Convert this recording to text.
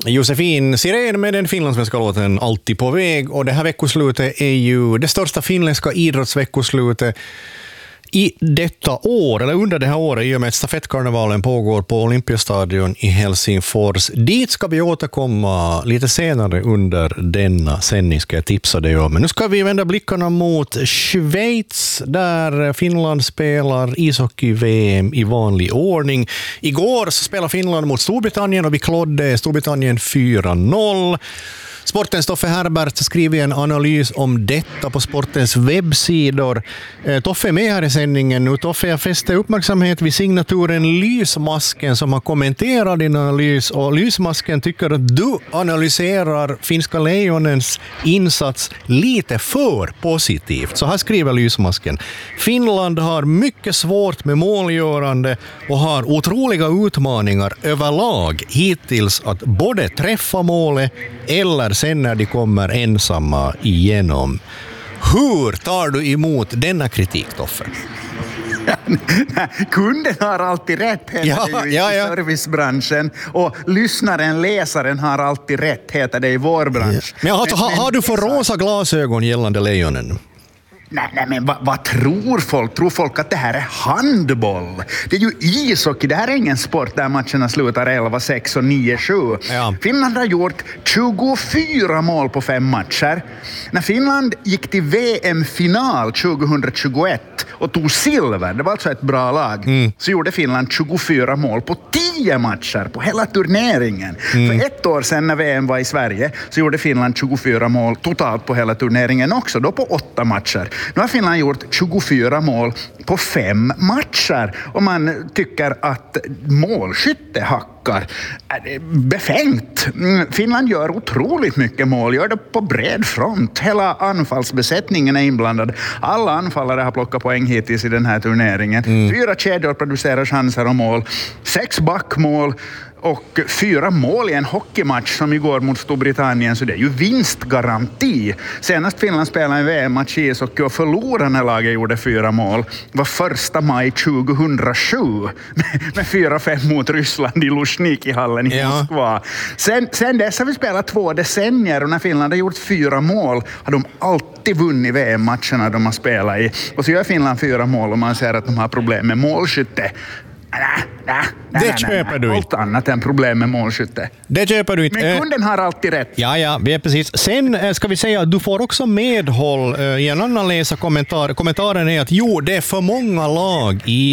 Josefin Sirén med den finlandssvenska låten Alltid på väg. Och det här veckoslutet är ju det största finländska idrottsveckoslutet i detta år, eller under det här året, i och med att stafettkarnevalen pågår på Olympiastadion i Helsingfors. Dit ska vi återkomma lite senare under denna sändning, ska jag tipsa dig om. Men nu ska vi vända blickarna mot Schweiz, där Finland spelar ishockey-VM i vanlig ordning. Igår så spelade Finland mot Storbritannien och vi klodde Storbritannien 4-0. Sportens Toffe Herbert skriver en analys om detta på sportens webbsidor. Toffe är med här i sändningen nu. Toffe, jag fäster uppmärksamhet vid signaturen Lysmasken som har kommenterat din analys, och Lysmasken tycker att du analyserar finska lejonens insats lite för positivt. Så här skriver Lysmasken: Finland har mycket svårt med målgörande och har otroliga utmaningar överlag hittills att både träffa målet eller sen när de kommer ensamma igenom. Hur tar du emot denna kritik, Toffe? Kunden har alltid rätt, heter det i servicebranschen. Och lyssnaren, läsaren har alltid rätt, heter det i vår bransch. Men har du för rosa glasögon gällande lejonen? Nej, men vad tror folk? Tror folk att det här är handboll? Det är ju ishockey, det här är ingen sport där matcherna slutar 11-6 och 9-7. Ja. Finland har gjort 24 mål på 5 matcher. När Finland gick till VM-final 2021 och tog silver, det var alltså ett bra lag, så gjorde Finland 24 mål på 10 matcher på hela turneringen. För ett år sedan när VM var i Sverige så gjorde Finland 24 mål totalt på hela turneringen också, då på 8 matcher. Nu har Finland gjort 24 mål på 5 matcher och man tycker att målskytte hackar. Befängt. Finland gör otroligt mycket mål, gör det på bred front. Hela anfallsbesättningen är inblandad. Alla anfallare har plockat poäng hittills i den här turneringen. 4 kedjor producerar chanser och mål. 6 backmål och 4 mål i en hockeymatch som igår mot Storbritannien, så det är ju vinstgaranti. Senast Finland spelade en VM-match i ishockey och förlorade när laget gjorde 4 mål var 1 maj 2007 med 4-5 mot Ryssland i Luzhniki-hallen i Moskva. Sen dess har vi spelat 2 decennier och när Finland har gjort 4 mål har de alltid vunnit VM-matcherna de har spelat i. Och så gör Finland 4 mål och man ser att de har problem med målskytte. Det köper du inte. Allt annat än problem med målskytte. Det köper du inte. Men kunden har alltid rätt. Ja, vi är precis. Sen ska vi säga att du får också medhåll i en annan läsarkommentar. Kommentaren är att det är för många lag i